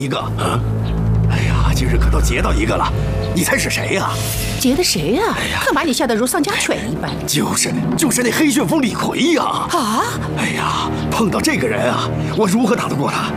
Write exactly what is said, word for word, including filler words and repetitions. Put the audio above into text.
一个啊！哎呀，今日可都劫到一个了，你猜是谁呀？ 劫的谁呀？ 哎呀， 可把你吓得如丧家犬一般。 就是就是那黑旋风李逵呀！ 啊！ 哎呀，碰到这个人啊，我如何打得过他？